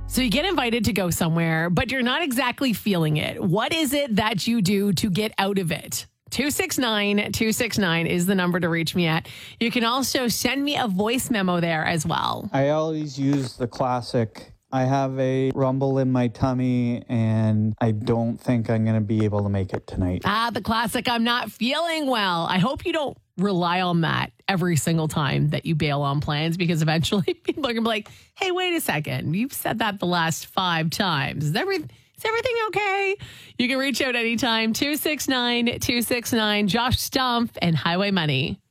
So you get invited to go somewhere, but you're not exactly feeling it. What is it that you do to get out of it? 269-269 is the number to reach me at. You can also send me a voice memo there as well. I always use the classic, I have a rumble in my tummy and I don't think I'm going to be able to make it tonight. The classic, I'm not feeling well. I hope you don't rely on that every single time that you bail on plans, because eventually people are going to be like, hey, wait a second. You've said that the last 5 times. Is everything okay? You can reach out anytime. 269-269, Josh Stumpf and Highway Money.